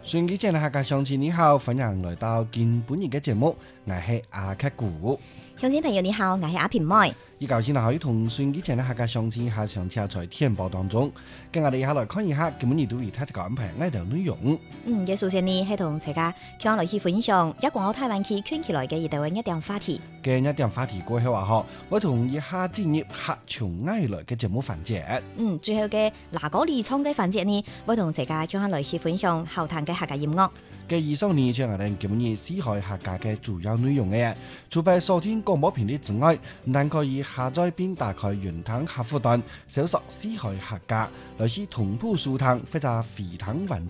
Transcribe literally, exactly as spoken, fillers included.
收音機前嘅客家鄉親你好，歡迎來到今本日嘅節目，我係阿克古。 鄉親朋友你好，我係阿平妹。 依舊先可以同收音機前嘅客家鄉親下上車在天報當中，跟我哋一下來看一下今本日對於他這個安排愛的內容。 嗯，嘅首先呢係同大家聽落去分享一港澳台灣區圈起來嘅一條一點話題。 嘅一點話題過後話嗬，我同一下進入客從愛來嘅節目環節。 嗯，最後嘅嗱嗰離創嘅環節呢，我同大家聽下來去分享後談嘅客家音樂。 嘅以上呢，就係我哋今日四海客家嘅主要內容嘅。除咗收聽廣播頻率之外，但可以下載並打開雲端客戶端，搜索四海客家，來去同步收聽或者回聽完